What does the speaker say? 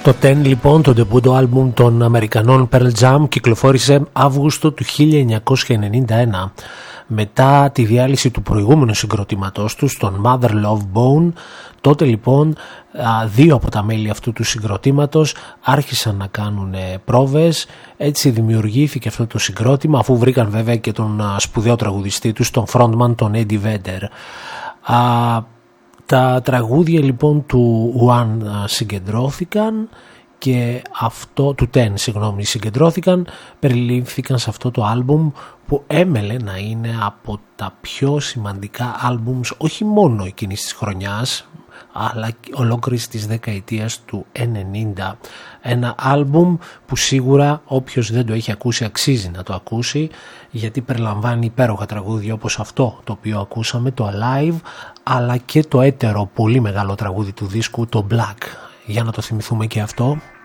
Το 10 λοιπόν, το ντεμπούτο άλμπουμ των Αμερικανών Pearl Jam, κυκλοφόρησε Αύγουστο του 1991. Μετά τη διάλυση του προηγούμενου συγκροτήματός τους, τον Mother Love Bone, τότε λοιπόν δύο από τα μέλη αυτού του συγκροτήματος άρχισαν να κάνουν πρόβες. Έτσι δημιουργήθηκε αυτό το συγκρότημα, αφού βρήκαν βέβαια και τον σπουδαίο τραγουδιστή τους, τον frontman, τον Eddie Vedder. Τα τραγούδια λοιπόν του One συγκεντρώθηκαν και αυτό, του Ten συγγνώμη, συγκεντρώθηκαν, περιλήφθηκαν σε αυτό το άλμπουμ που έμελε να είναι από τα πιο σημαντικά άλμπουμς όχι μόνο εκείνης της χρονιάς αλλά ολόκληρης της δεκαετίας του 90. Ένα άλμπουμ που σίγουρα όποιος δεν το έχει ακούσει αξίζει να το ακούσει, γιατί περιλαμβάνει υπέροχα τραγούδια όπως αυτό το οποίο ακούσαμε, το Alive, αλλά και το έτερο πολύ μεγάλο τραγούδι του δίσκου, το Black. Για να το θυμηθούμε και αυτό.